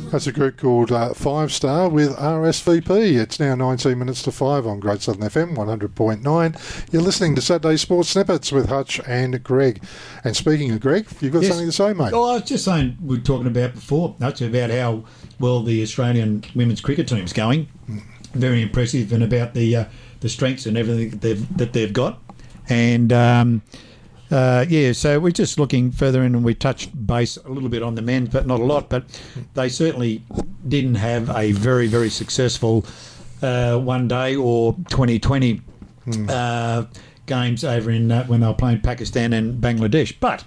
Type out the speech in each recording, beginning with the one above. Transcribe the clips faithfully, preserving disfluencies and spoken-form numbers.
That's a group called uh, Five Star with R S V P. It's now nineteen minutes to five on Great Southern F M one hundred point nine. You're listening to Saturday Sports Snippets with Hutch and Greg. And speaking of Greg, you've got yes. something to say, mate? Oh, I was just saying, we were talking about before, Hutch, about how well the Australian women's cricket team's going. Very impressive, and about the uh, the strengths and everything that they've, that they've got. And... Um, Uh, yeah, so we're just looking further in, and we touched base a little bit on the men, but not a lot. But they certainly didn't have a very, very successful uh, one day or twenty twenty mm. uh, games over in uh, when they were playing Pakistan and Bangladesh. But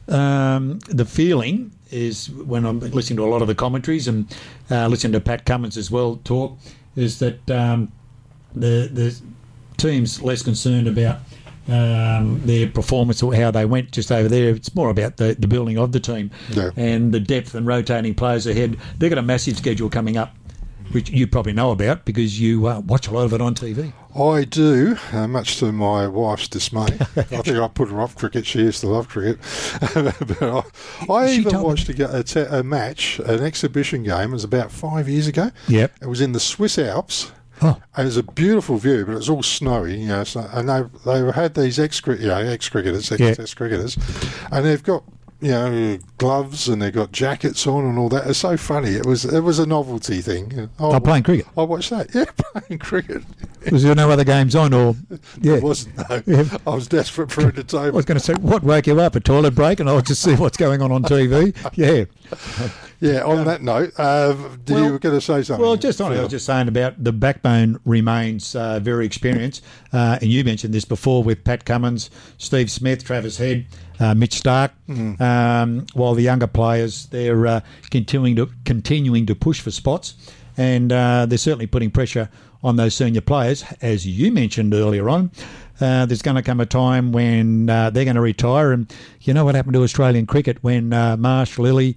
um, the feeling is, when I'm listening to a lot of the commentaries and uh, listening to Pat Cummins as well talk, is that um, the the team's less concerned about Um, their performance or how they went just over there. It's more about the, the building of the team yeah. and the depth and rotating players ahead. They've got a massive schedule coming up, which you probably know about because you uh, watch a lot of it on T V. I do, uh, much to my wife's dismay. I think I put her off cricket. She used to love cricket. but I, I even watched a, a, te- a match, an exhibition game. It was about five years ago. Yep. It was in the Swiss Alps. Oh. And it was a beautiful view, but it was all snowy, you know. So, and they they had these ex you know ex cricketers, ex yeah. cricketers, and they've got you know gloves and they've got jackets on and all that. It's so funny. It was it was a novelty thing. Oh, oh playing cricket. I watched that. Yeah, playing cricket. Was there no other games on, or yeah? There wasn't. No. Yeah. I was desperate for entertainment. I was going to say, what woke you up? A toilet break, and I'll just see what's going on on T V. Yeah. Yeah, on that note, uh, did well, you were going to say something? Well, just on it, I was just saying about the backbone remains uh, very experienced. Uh, and you mentioned this before with Pat Cummins, Steve Smith, Travis Head, uh, Mitch Stark. Mm. Um, while the younger players, they're uh, continuing to continuing to push for spots. And uh, they're certainly putting pressure on those senior players. As you mentioned earlier on, uh, there's going to come a time when uh, they're going to retire. And you know what happened to Australian cricket when uh, Marsh, Lilly,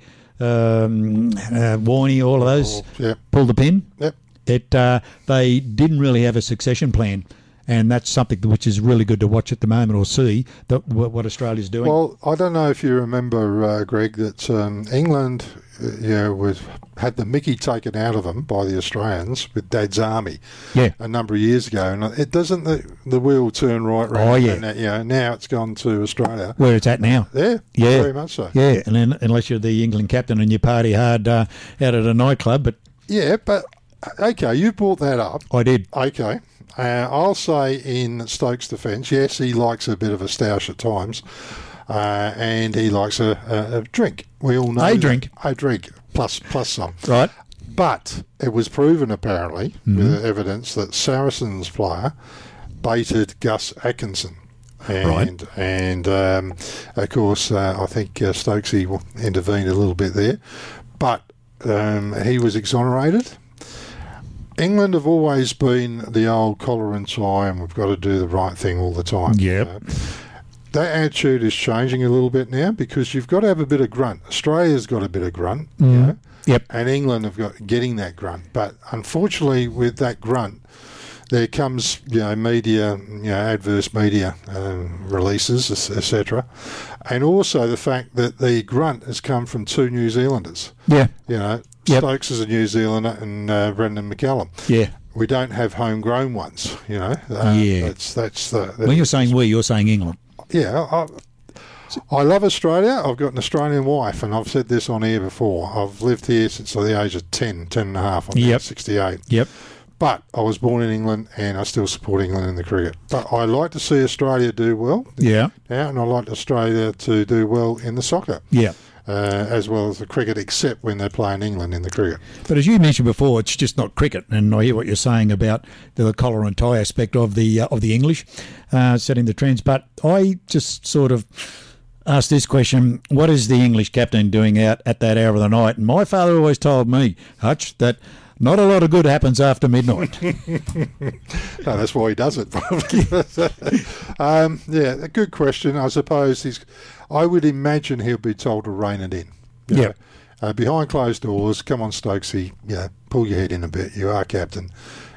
Um, uh, Warney, all of those oh, yep. pulled the pin. Yep. It uh, they didn't really have a succession plan, and that's something which is really good to watch at the moment or see that what, what Australia's doing. Well, I don't know if you remember, uh, Greg, that um, England, uh, you know, was had the Mickey taken out of them by the Australians with Dad's Army, yeah. a number of years ago, and it doesn't the, the wheel turn right round. Oh yeah, and that, you know, now it's gone to Australia, where it's at now. Yeah, yeah, very much so. Yeah, and then unless you're the England captain and you party hard uh, out at a nightclub, but yeah, but okay, you brought that up. I did. Okay. Uh, I'll say in Stokes' defence, yes, he likes a bit of a stoush at times, uh, and he likes a, a, a drink. We all know a that. drink, a drink plus plus some. Right, but it was proven apparently mm-hmm. with evidence that Saracens player baited Gus Atkinson, and right. and um, of course uh, I think uh, Stokesy intervened a little bit there, but um, he was exonerated. England have always been the old collar and tie, and we've got to do the right thing all the time. Yep. Uh, that attitude is changing a little bit now because you've got to have a bit of grunt. Australia's got a bit of grunt, mm. you know, yep. and England have got getting that grunt. But unfortunately, with that grunt, there comes you know media, you know, adverse media um, releases, et cetera, and also the fact that the grunt has come from two New Zealanders. Yeah. You know. Yep. Stokes is a New Zealander and uh, Brendan McCallum. Yeah. We don't have homegrown ones, you know. Uh, yeah. That's, that's the... That when you're saying we, you're saying England. Yeah. I, I love Australia. I've got an Australian wife, and I've said this on air before. I've lived here since the age of ten, ten and a half. I'm yep. sixty-eight. Yep. But I was born in England, and I still support England in the cricket. But I like to see Australia do well. Yeah. Now, and I like Australia to do well in the soccer. Yeah. Uh, as well as the cricket, except when they play in England in the cricket. But as you mentioned before, it's just not cricket, and I hear what you're saying about the collar and tie aspect of the uh, of the English uh, setting the trends. But I just sort of asked this question: what is the English captain doing out at that hour of the night? And my father always told me, Hutch, that not a lot of good happens after midnight. No, that's why he does it, probably. um, yeah, a good question. I suppose he's. I would imagine he'll be told to rein it in. Yeah. Uh, behind closed doors, come on, Stokesy, you know, pull your head in a bit. You are captain.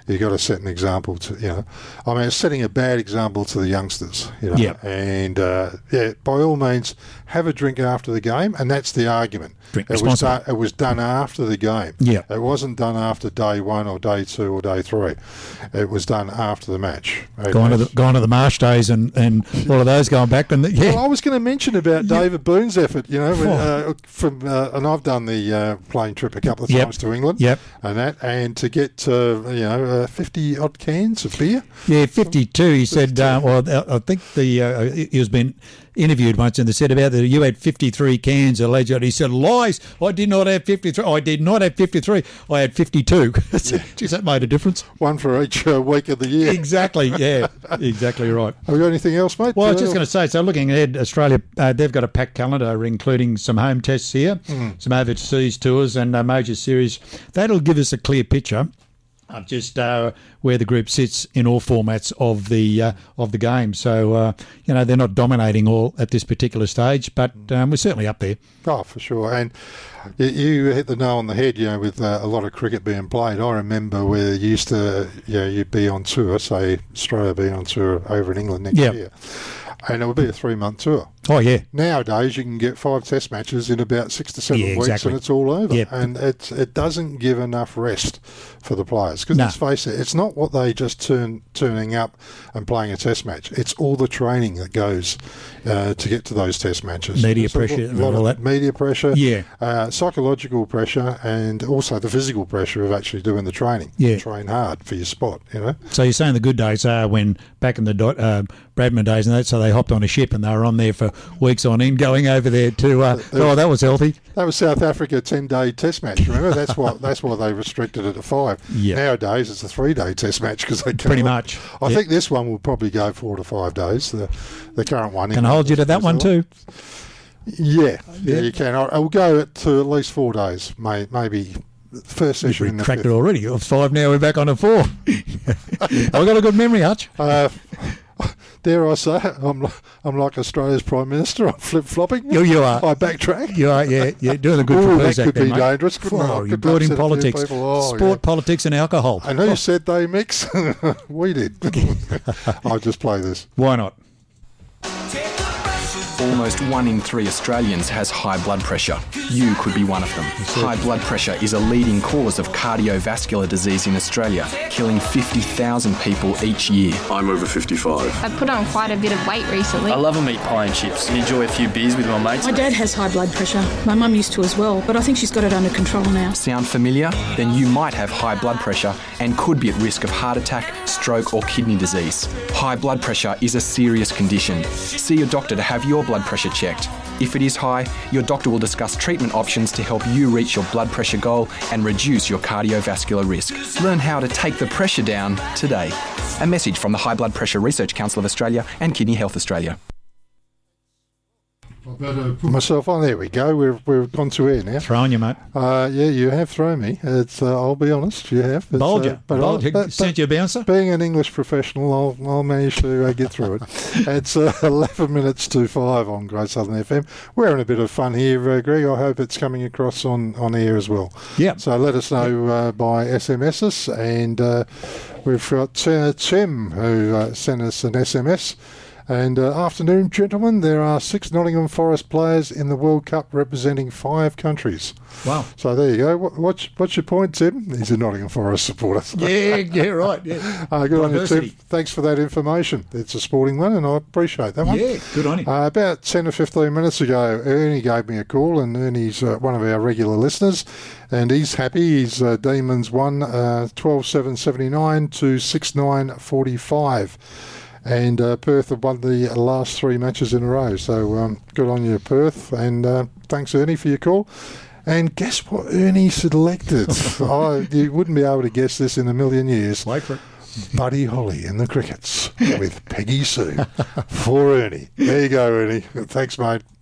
you've got to set an example to, you know, I mean, it's setting a bad example to the youngsters, you know. Yep. And, uh, yeah, by all means, have a drink after the game, and that's the argument. Drink it was, done, it was done after the game. Yeah. It wasn't done after day one or day two or day three. It was done after the match. Okay? Gone to the, gone to the Marsh days and, and all of those going back. And the, yeah. Well, I was going to mention about yeah. David Boone's effort, you know, when, uh, from uh, and I've done the uh, plane trip a couple of yep. times to England. Yep. And that, and to get, uh, you know, uh, fifty odd cans of beer. Yeah, fifty-two. He said, uh, well, I think the uh, he was been interviewed once and they said about that you had fifty-three cans allegedly. He said, lies, I did not have fifty-three. I did not have fifty-three. I had fifty-two. Geez, that made a difference. One for each uh, week of the year. Exactly, yeah, exactly right. Have we got anything else, mate? Well, I was just going to say, so looking ahead, Australia, uh, they've got a packed calendar, including some home tests here, mm. some overseas tours and a major series. That'll give us a clear picture of just uh, where the group sits in all formats of the uh, of the game. So, uh, you know, they're not dominating all at this particular stage, but um, we're certainly up there. Oh, for sure. And you, you hit the nail on the head, you know, with uh, a lot of cricket being played. I remember where you used to, you know, you'd be on tour, say Australia being on tour over in England next yep. year, and it would be a three-month tour. Oh, yeah. Nowadays, you can get five test matches in about six to seven yeah, weeks exactly. and it's all over. Yep. And it's, it doesn't give enough rest for the players. Because no. let's face it, it's not what they just turn turning up and playing a test match. It's all the training that goes uh, to get to those test matches. Media so pressure. A lot all of that. media pressure, yeah. uh, psychological pressure, and also the physical pressure of actually doing the training. Yeah. Train hard for your spot, you know. So you're saying the good days are when back in the uh, Bradman days and that, so they hopped on a ship and they were on there for weeks on end, going over there to. Uh, oh, that was healthy. That was South Africa ten-day test match. Remember, that's what that's why they restricted it to five. Yep. Nowadays, it's a three-day test match because they pretty much. I yep. think this one will probably go four to five days. The the current one. Can I hold you to that one too? Yeah, yeah, you can. I will go to at least four days, may, maybe. First session in the fifth. Already. Off five now, we're back on a four. I've got a good memory, Hutch. Uh, dare I say, I'm I'm like Australia's Prime Minister. I'm flip-flopping. You, you are. I backtrack. You are, yeah. You're doing a good Ooh, trapeze that could act there, be mate. dangerous. Couldn't oh, it? You brought in politics. Oh, Sport, yeah. politics and alcohol. I know oh. you said they mix. We did. I'll just play this. Why not? Almost one in three Australians has high blood pressure. You could be one of them. High blood pressure is a leading cause of cardiovascular disease in Australia, killing fifty thousand people each year. I'm over fifty-five. I've put on quite a bit of weight recently. I love a meat pie and chips and enjoy a few beers with my mates. My dad has high blood pressure. My mum used to as well, but I think she's got it under control now. Sound familiar? Then you might have high blood pressure and could be at risk of heart attack, stroke or kidney disease. High blood pressure is a serious condition. See your doctor to have your blood pressure checked. If it is high, your doctor will discuss treatment options to help you reach your blood pressure goal and reduce your cardiovascular risk. Learn how to take the pressure down today. A message from the High Blood Pressure Research Council of Australia and Kidney Health Australia. I better put myself on. There we go. We've we've gone to air now. Throwing you, mate. Uh, yeah, you have thrown me. It's. Uh, I'll be honest. You have. It's, Bowled you. Uh, but Bowled you. but, Sent you a bouncer. Being an English professional, I'll I'll manage to uh, get through it. It's uh, eleven minutes to five on Great Southern F M. We're having a bit of fun here, uh, Greg. I hope it's coming across on, on air as well. Yeah. So let us know uh, by S M S us, and uh, we've got uh, Tim who uh, sent us an S M S. And uh, afternoon, gentlemen, there are six Nottingham Forest players in the World Cup representing five countries. Wow. So there you go. What, what's, what's your point, Tim? He's a Nottingham Forest supporter. Yeah, yeah, right. Yeah. Uh, good Diversity. on you, Tim. Thanks for that information. It's a sporting one, and I appreciate that one. Yeah, good on you. Uh, about ten or fifteen minutes ago, Ernie gave me a call, and Ernie's uh, one of our regular listeners, and he's happy. He's uh, Demons won uh, twelve seven seventy-nine to six nine forty-five. And uh, Perth have won the last three matches in a row. So um, good on you, Perth. And uh, thanks, Ernie, for your call. And guess what Ernie selected? oh, you wouldn't be able to guess this in a million years. Wait for it. Buddy Holly and the Crickets with Peggy Sue for Ernie. There you go, Ernie. Thanks, mate.